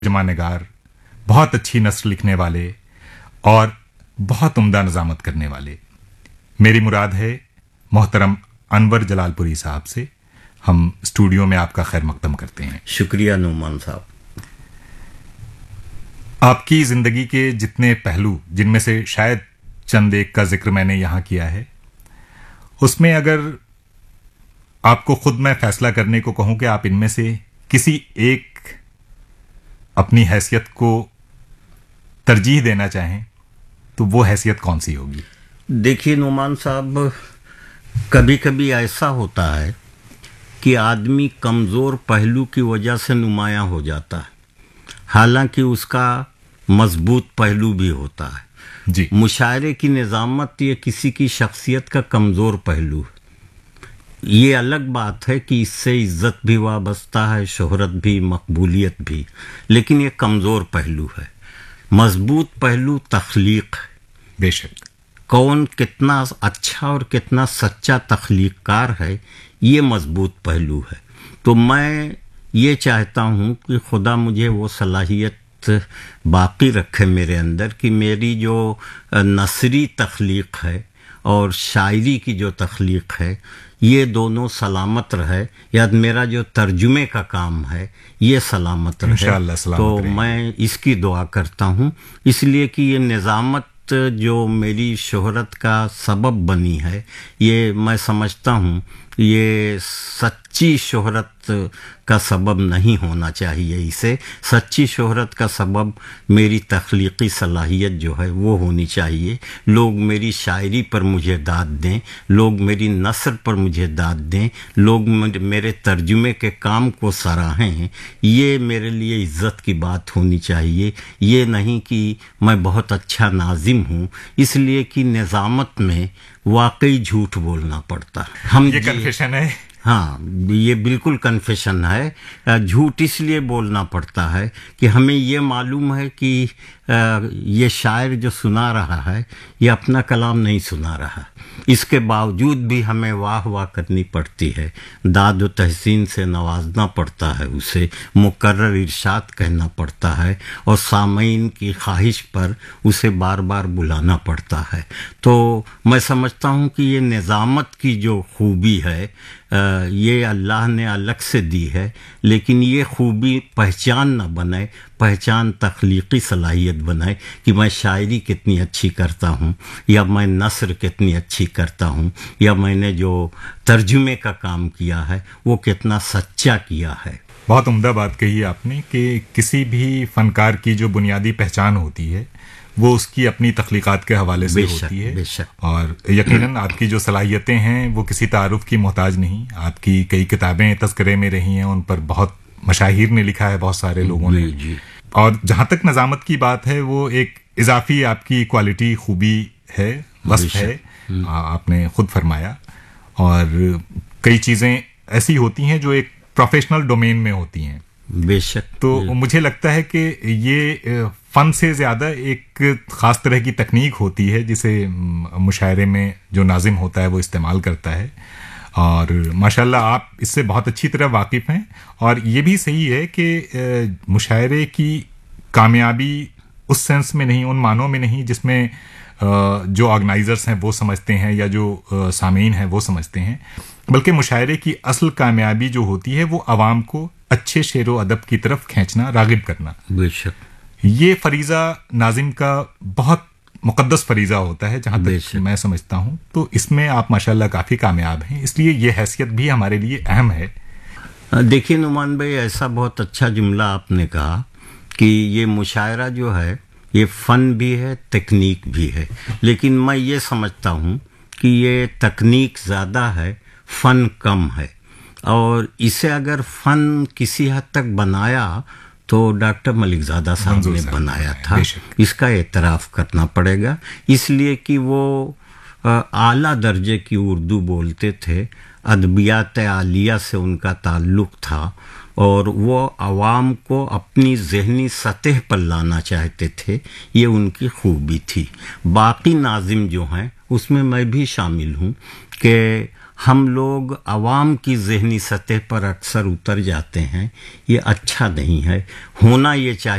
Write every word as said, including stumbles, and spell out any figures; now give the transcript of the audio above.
तर्जुमा निगार, बहुत अच्छी नस्ल लिखने वाले और बहुत उम्दा निज़ामत करने वाले। मेरी मुराद है मोहतरम अनवर जलालपुरी साहब से। हम स्टूडियो में आपका खैर मकदम करते हैं। शुक्रिया नुमान साहब। आपकी ज़िंदगी के जितने पहलू, जिनमें से शायद चंद एक का जिक्र मैंने यहाँ किया है, उसमें अगर आपको खुद मैं फैसला करने को कहूँ कि आप इनमें से किसी एक अपनी हैसियत को तरजीह देना चाहें, तो वो हैसियत कौन सी होगी? देखिए नुमान साहब, कभी कभी ऐसा होता है कि आदमी कमज़ोर पहलू की वजह से नुमायां हो जाता है, हालांकि उसका मजबूत पहलू भी होता है। जी। मुशायरे की निज़ामत ये किसी की शख्सियत का कमज़ोर पहलू है। ये अलग बात है कि इससे इज़्ज़त भी वाबस्ता है, शोहरत भी, मकबूलियत भी, लेकिन ये कमज़ोर पहलू है। मजबूत पहलू तख्लीक है। बेशक। कौन कितना अच्छा और कितना सच्चा तख्लीक़कार है, ये मजबूत पहलू है। तो मैं ये चाहता हूँ कि खुदा मुझे वो सलाहियत बाकी रखे मेरे अंदर कि मेरी जो नसरी तख्लीक है और शायरी की जो तख्लीक है, ये दोनों सलामत रहे, या मेरा जो तर्जुमे का काम है ये सलामत रहे। इंशाअल्लाह सलामत तो रहेंगे। मैं इसकी दुआ करता हूँ, इसलिए कि ये निज़ामत जो मेरी शोहरत का सबब बनी है, ये मैं समझता हूँ ये सच्ची शोहरत का सबब नहीं होना चाहिए। इसे सच्ची शोहरत का सबब मेरी तख्लीकी सलाहियत जो है वो होनी चाहिए। लोग मेरी शायरी पर मुझे दाद दें, लोग मेरी नस्र पर मुझे दाद दें, लोग मेरे तर्जुमे के काम को सराहें, ये मेरे लिए इज़्ज़त की बात होनी चाहिए। ये नहीं कि मैं बहुत अच्छा नाजिम हूँ, इसलिए कि निज़ामत में वाकई झूठ बोलना पड़ता है। हम ये कन्फेशन है। हाँ, ये बिल्कुल कन्फेशन है। झूठ इसलिए बोलना पड़ता है कि हमें ये मालूम है कि ये शायर जो सुना रहा है ये अपना कलाम नहीं सुना रहा, इसके बावजूद भी हमें वाह वाह करनी पड़ती है, दाद व तहसीन से नवाजना पड़ता है, उसे मुकर्रर इरशाद कहना पड़ता है और सामईन की ख्वाहिश पर उसे बार बार बुलाना पड़ता है। तो मैं समझता हूँ कि ये निज़ामत की जो खूबी है ये अल्लाह ने अलग से दी है, लेकिन ये खूबी पहचान न बने, पहचान तख्लीकी सलाहियत बनाए कि मैं शायरी कितनी अच्छी करता हूँ, या मैं नस्र कितनी अच्छी करता हूँ, या मैंने जो तर्जुमे का काम किया है वो कितना सच्चा किया है। बहुत उम्दा बात कही आपने कि किसी भी फनकार की जो बुनियादी पहचान होती है वो उसकी अपनी तख्लीक़ात के हवाले से होती है। बेशक। और यकीनन आपकी जो सलाहियतें हैं वो किसी तारुफ की मोहताज नहीं। आपकी कई किताबें तज़किरे में रही हैं, उन पर बहुत मशाहिर ने लिखा है, बहुत सारे लोगों ने। जी। और जहाँ तक नज़ामत की बात है, वो एक इजाफी आपकी क्वालिटी, खूबी है, वस्फ है, आपने खुद फरमाया। और कई चीज़ें ऐसी होती हैं जो एक प्रोफेशनल डोमेन में होती हैं। बेशक। तो मुझे लगता है कि ये फ़न से ज़्यादा एक ख़ास तरह की तकनीक होती है जिसे मुशायरे में जो नाजिम होता है वो इस्तेमाल करता है। और माशाल्लाह आप इससे बहुत अच्छी तरह वाकिफ़ हैं। और ये भी सही है कि मुशायरे की कामयाबी उस सेंस में नहीं, उन मानों में नहीं जिसमें जो ऑर्गेनाइज़र्स हैं वो समझते हैं या जो सामीन हैं वो समझते हैं, बल्कि मुशायरे की असल कामयाबी जो होती है वो आवाम को अच्छे शेर व अदब की तरफ खींचना, रागिब करना। बेशक। ये फरीज़ा नाजिम का बहुत मुक़द्दस फरीज़ा होता है जहाँ तक मैं समझता हूँ। तो इसमें आप माशाल्लाह काफ़ी कामयाब हैं, इसलिए ये हैसियत भी हमारे लिए अहम है। देखिए नुमान भाई, ऐसा बहुत अच्छा जुमला आपने कहा कि ये मुशायरा जो है ये फ़न भी है, तकनीक भी है, लेकिन मैं ये समझता हूँ कि ये तकनीक ज़्यादा है, फ़न कम है। और इसे अगर फ़न किसी हद तक बनाया तो डॉक्टर मलिक ज़ादा साहब ने बनाया था, इसका एतराफ़ करना पड़ेगा, इसलिए कि वो आला दर्जे की उर्दू बोलते थे, अदबियात आलिया से उनका ताल्लुक़ था और वो आवाम को अपनी ज़हनी सतह पर लाना चाहते थे, ये उनकी खूबी थी। बाकी नाजिम जो हैं उसमें मैं भी शामिल हूँ कि ہم لوگ عوام کی ذہنی سطح پر اکثر اتر جاتے ہیں، یہ اچھا نہیں ہے. ہونا یہ چاہیے